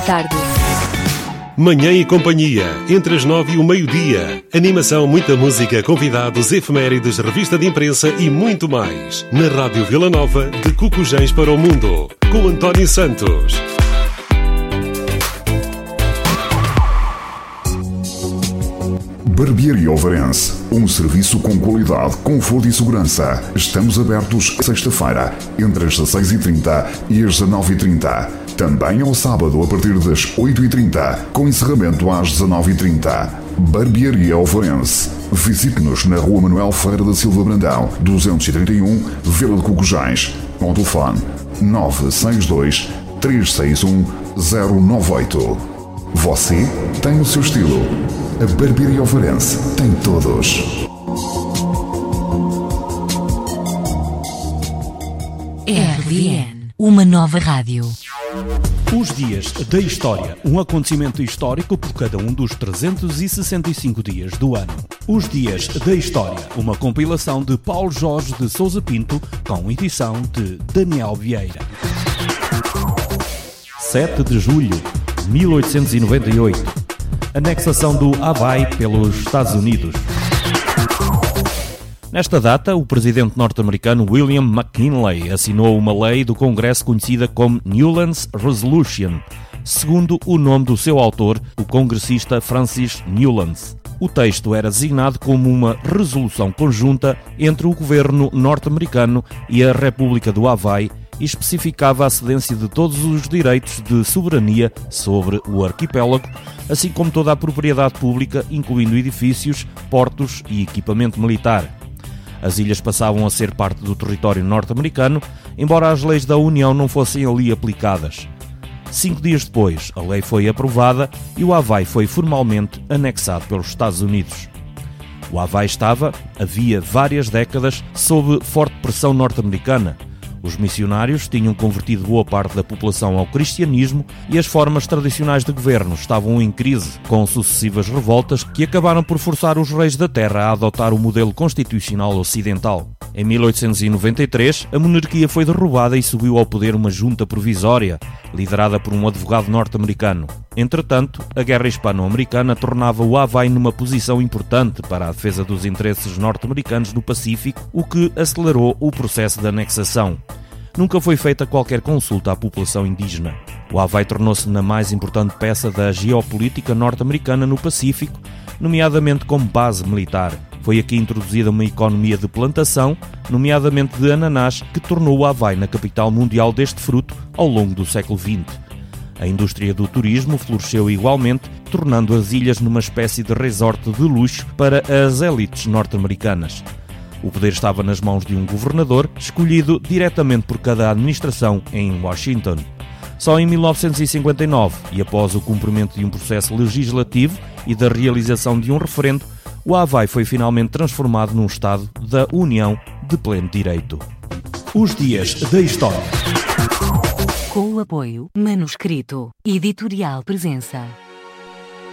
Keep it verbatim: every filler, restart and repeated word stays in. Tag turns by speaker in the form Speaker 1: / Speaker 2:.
Speaker 1: tarde.
Speaker 2: Manhã e companhia, entre as nove e o meio-dia. Animação, muita música, convidados, efemérides, revista de imprensa e muito mais. Na Rádio Vila Nova, de Cucujães para o Mundo, com António Santos.
Speaker 3: Barbearia Ovarense, um serviço com qualidade, conforto e segurança. Estamos abertos sexta-feira, entre as dezasseis e trinta e as dezenove e trinta. Também ao sábado, a partir das oito e trinta, com encerramento às dezanove e trinta. Barbearia Ovarense. Visite-nos na Rua Manuel Ferreira da Silva Brandão, duzentos e trinta e um, Vila de Cucujães. Com o telefone nove seis dois, três seis um, zero nove oito. Você tem o seu estilo. A Barbearia Ovarense tem todos.
Speaker 1: R D N, uma nova rádio.
Speaker 4: Os dias da história, um acontecimento histórico por cada um dos trezentos e sessenta e cinco dias do ano. Os dias da história, uma compilação de Paulo Jorge de Sousa Pinto, com edição de Daniel Vieira. sete de julho de mil oitocentos e noventa e oito. Anexação do Havaí pelos Estados Unidos. Nesta data, o presidente norte-americano William McKinley assinou uma lei do Congresso conhecida como Newlands Resolution, segundo o nome do seu autor, o congressista Francis Newlands. O texto era designado como uma resolução conjunta entre o governo norte-americano e a República do Havaí e especificava a cedência de todos os direitos de soberania sobre o arquipélago, assim como toda a propriedade pública, incluindo edifícios, portos e equipamento militar. As ilhas passavam a ser parte do território norte-americano, embora as leis da União não fossem ali aplicadas. Cinco dias depois, a lei foi aprovada e o Havaí foi formalmente anexado pelos Estados Unidos. O Havaí estava, havia várias décadas, sob forte pressão norte-americana. Os missionários tinham convertido boa parte da população ao cristianismo e as formas tradicionais de governo estavam em crise, com sucessivas revoltas que acabaram por forçar os reis da terra a adotar o modelo constitucional ocidental. Em mil oitocentos e noventa e três, a monarquia foi derrubada e subiu ao poder uma junta provisória, liderada por um advogado norte-americano. Entretanto, a guerra hispano-americana tornava o Havaí numa posição importante para a defesa dos interesses norte-americanos no Pacífico, o que acelerou o processo de anexação. Nunca foi feita qualquer consulta à população indígena. O Havaí tornou-se na mais importante peça da geopolítica norte-americana no Pacífico, nomeadamente como base militar. Foi aqui introduzida uma economia de plantação, nomeadamente de ananás, que tornou o Havaí na capital mundial deste fruto ao longo do século vinte. A indústria do turismo floresceu igualmente, tornando as ilhas numa espécie de resort de luxo para as elites norte-americanas. O poder estava nas mãos de um governador, escolhido diretamente por cada administração em Washington. Só em mil novecentos e cinquenta e nove, e após o cumprimento de um processo legislativo e da realização de um referendo, o Havaí foi finalmente transformado num Estado da União de pleno direito. Os dias da história.
Speaker 1: Com o apoio Manuscrito Editorial Presença.